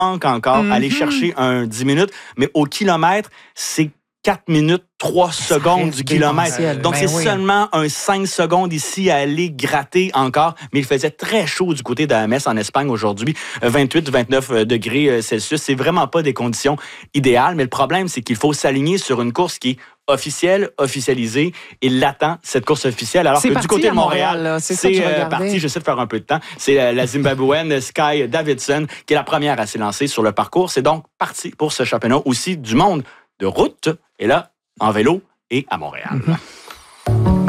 manque encore. Aller chercher un 10 minutes, mais au kilomètre, c'est 4 minutes, 3 secondes du kilomètre. Donc, c'est seulement un 5 secondes ici à aller gratter encore. Mais il faisait très chaud du côté de la Metz en Espagne aujourd'hui. 28-29 degrés Celsius. C'est vraiment pas des conditions idéales. Mais le problème, c'est qu'il faut s'aligner sur une course qui est officielle, officialisée. Il attend cette course officielle. Alors que du côté de Montréal, c'est parti. J'essaie de faire un peu de temps. C'est la Zimbabwéenne Sky Davidson qui est la première à s'y lancer sur le parcours. C'est donc parti pour ce championnat aussi du monde de route, et là, en vélo et à Montréal.